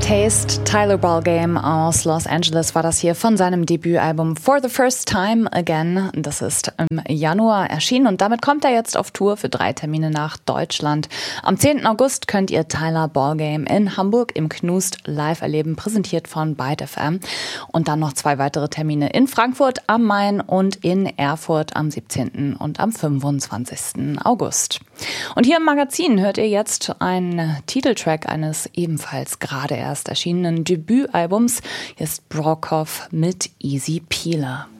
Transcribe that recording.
Taste, Tyler Ballgame aus Los Angeles war das hier von seinem Debütalbum For the First Time Again. Das ist im Januar erschienen und damit kommt er jetzt auf Tour für 3 Termine nach Deutschland. Am 10. August könnt ihr Tyler Ballgame in Hamburg im Knust live erleben, präsentiert von Byte FM. Und dann noch 2 weitere Termine in Frankfurt am Main und in Erfurt am 17. und am 25. August. Und hier im Magazin hört ihr jetzt einen Titeltrack eines ebenfalls gerade erst erschienenen Debütalbums. Hier ist Brockhoff mit Easy Peeler.